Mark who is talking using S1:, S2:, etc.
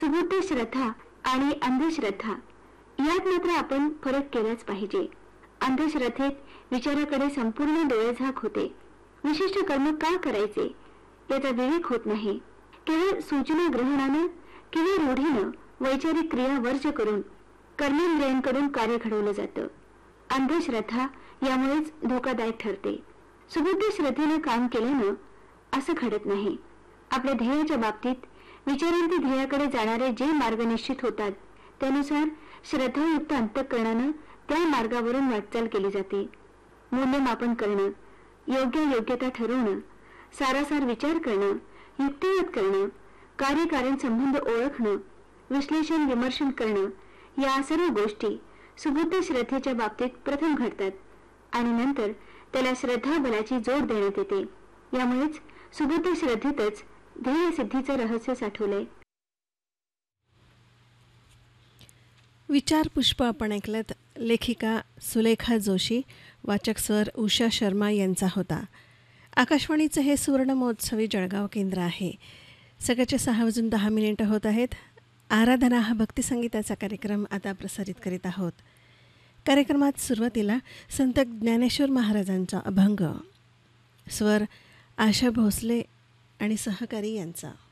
S1: सुबुद्ध श्रद्धा आणि अंधश्रद्धा यात मात्र आपण फरक केलाच पाहिजे. अंधश्रद्धेत विचाराकडे संपूर्ण डोळेझाक होते. विशिष्ट कर्म का करायचे याचा विवेक होत नाही. केवळ सूचना ग्रहणानं किंवा रूढीनं वैचारिक क्रिया वर्ज करून कर्मेंद्रियांकडून कार्य घडवलं जातं. अंधश्रद्धा यामुळेच धोकादायक ठरते. सुबुद्ध श्रद्धेनं काम केल्यानं असं घडत नाही. आपल्या ध्येयाच्या बाबतीत विचारांती ध्येयाकडे जाणारे जे मार्ग निश्चित होतात त्यानुसार श्रद्धायुक्त अंतःकरणानं त्या मार्गावरून वाटचाल केली जाते. मूल्यमापन करणं, योग्यता ठरवणं, सारासार विचार करणं, युक्तिवाद करणं, कार्यकारण संबंध ओळखणं, विश्लेषण विमर्शन करणं या सर्व गोष्टी सुबुद्ध श्रद्धेच्या बाबतीत प्रथम घडतात आणि नंतर त्याला श्रद्धा बलाची जोड देण्यात येते. यामुळेच सुबुद्ध श्रद्धेतच ध्येयसिद्धीचं रहस्य साठवलंय.
S2: विचार पुष्प आपण ऐकलत. लेखिका सुलेखा जोशी, वाचक स्वर उषा शर्मा यांचा होता. आकाशवाणीचं हे सुवर्ण महोत्सवी जळगाव केंद्र आहे. सकाळचे 6:10 होत आहेत. आराधना हा भक्तिसंगीताचा कार्यक्रम आता प्रसारित करीत आहोत. कार्यक्रमात सुरुवातीला संत ज्ञानेश्वर महाराजांचा अभंग, स्वर आशा भोसले आणि सहकारी यांचा.